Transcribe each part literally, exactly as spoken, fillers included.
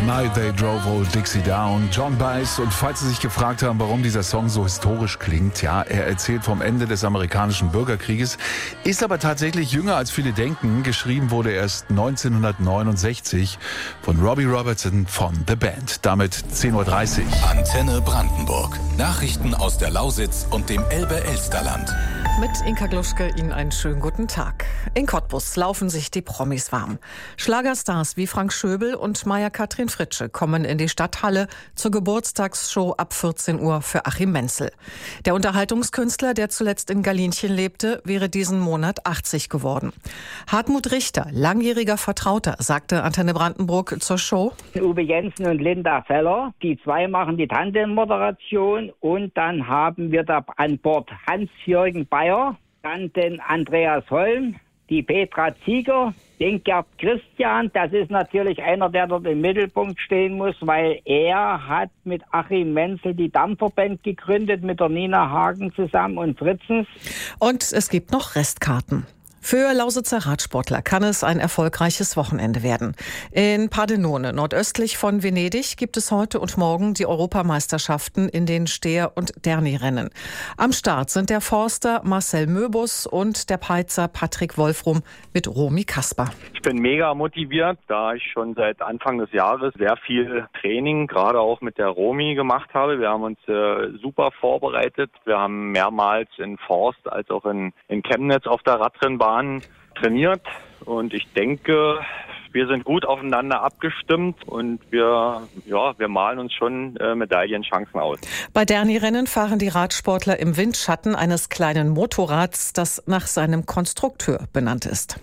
The Night They Drove Old Dixie Down, John Baez. Und falls Sie sich gefragt haben, warum dieser Song so historisch klingt, ja, er erzählt vom Ende des amerikanischen Bürgerkrieges, ist aber tatsächlich jünger als viele denken. Geschrieben wurde erst neunzehnhundertneunundsechzig von Robbie Robertson von The Band. Damit zehn Uhr dreißig. Antenne Brandenburg. Nachrichten aus der Lausitz und dem Elbe-Elsterland. Mit Inka Gluschke Ihnen einen schönen guten Tag. In Cottbus laufen sich die Promis warm. Schlagerstars wie Frank Schöbel und Maja-Kathrin Fritsche kommen in die Stadthalle zur Geburtstagsshow ab vierzehn Uhr für Achim Menzel. Der Unterhaltungskünstler, der zuletzt in Galinchen lebte, wäre diesen Monat achtzig geworden. Hartmut Richter, langjähriger Vertrauter, sagte Antenne Brandenburg zur Show: Uwe Jensen und Linda Feller, die zwei machen die Tandemmoderation, und dann haben wir da an Bord Hans-Jürgen Bayer, dann den Andreas Holm, die Petra Zieger, den Gerd Christian. Das ist natürlich einer, der dort im Mittelpunkt stehen muss, weil er hat mit Achim Menzel die Dampferband gegründet, mit der Nina Hagen zusammen und Fritzens. Und es gibt noch Restkarten. Für Lausitzer Radsportler kann es ein erfolgreiches Wochenende werden. In Padenone, nordöstlich von Venedig, gibt es heute und morgen die Europameisterschaften in den Steher- und Derni-Rennen. Am Start sind der Forster Marcel Möbus und der Peitzer Patrick Wolfrum mit Romy Kasper. Ich bin mega motiviert, da ich schon seit Anfang des Jahres sehr viel Training, gerade auch mit der Romy, gemacht habe. Wir haben uns äh, super vorbereitet. Wir haben mehrmals in Forst als auch in, in Chemnitz auf der Radrennbahn trainiert, und ich denke, wir sind gut aufeinander abgestimmt und wir, ja, wir malen uns schon äh, Medaillenchancen aus. Bei Derni-Rennen fahren die Radsportler im Windschatten eines kleinen Motorrads, das nach seinem Konstrukteur benannt ist.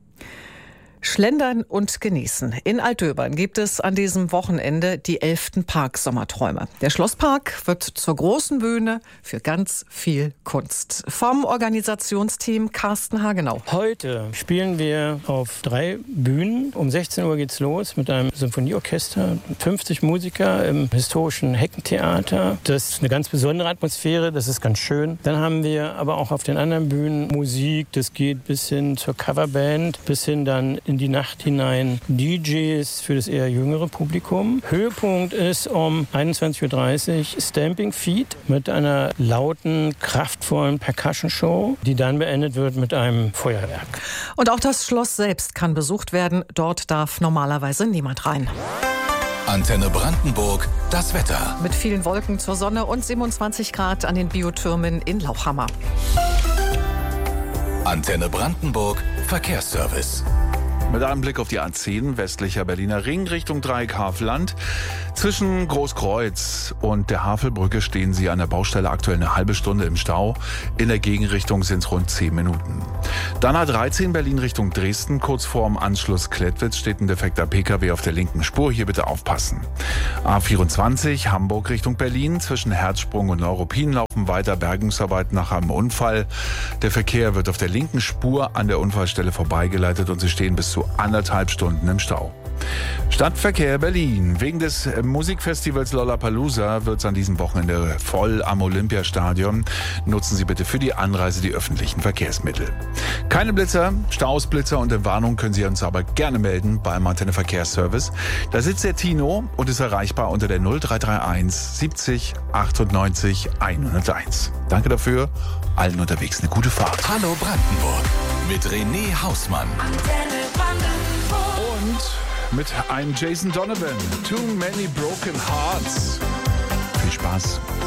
Schlendern und genießen. In Altdöbern gibt es an diesem Wochenende die elften Park-Sommerträume. Der Schlosspark wird zur großen Bühne für ganz viel Kunst. Vom Organisationsteam Carsten Hagenau. Heute spielen wir auf drei Bühnen. Um sechzehn Uhr geht's los mit einem Symphonieorchester. fünfzig Musiker im historischen Heckentheater. Das ist eine ganz besondere Atmosphäre, das ist ganz schön. Dann haben wir aber auch auf den anderen Bühnen Musik. Das geht bis hin zur Coverband, bis hin dann in die Nacht hinein D Js für das eher jüngere Publikum. Höhepunkt ist um einundzwanzig Uhr dreißig Stamping Feet mit einer lauten, kraftvollen Percussion-Show, die dann beendet wird mit einem Feuerwerk. Und auch das Schloss selbst kann besucht werden. Dort darf normalerweise niemand rein. Antenne Brandenburg, das Wetter. Mit vielen Wolken zur Sonne und siebenundzwanzig Grad an den Biotürmen in Lauchhammer. Antenne Brandenburg, Verkehrsservice. Mit einem Blick auf die A zehn, westlicher Berliner Ring Richtung Dreieck Havelland. Zwischen Großkreuz und der Havelbrücke stehen Sie an der Baustelle aktuell eine halbe Stunde im Stau. In der Gegenrichtung sind es rund zehn Minuten. Dann A dreizehn Berlin Richtung Dresden. Kurz vorm Anschluss Klettwitz steht ein defekter P K W auf der linken Spur. Hier bitte aufpassen. A vierundzwanzig Hamburg Richtung Berlin. Zwischen Herzsprung und Neuruppin laufen weiter Bergungsarbeiten nach einem Unfall. Der Verkehr wird auf der linken Spur an der Unfallstelle vorbeigeleitet und Sie stehen bis zu anderthalb Stunden im Stau. Stadtverkehr Berlin. Wegen des Musikfestivals Lollapalooza wird es an diesem Wochenende voll am Olympiastadion. Nutzen Sie bitte für die Anreise die öffentlichen Verkehrsmittel. Keine Blitzer, Staus, Blitzer und Entwarnung können Sie uns aber gerne melden beim Antenne Verkehrsservice. Da sitzt der Tino und ist erreichbar unter der null drei drei eins siebzig achtundneunzig hunderteins. Danke dafür. Allen unterwegs eine gute Fahrt. Hallo Brandenburg mit René Hausmann. Und mit einem Jason Donovan. Too Many Broken Hearts. Viel Spaß.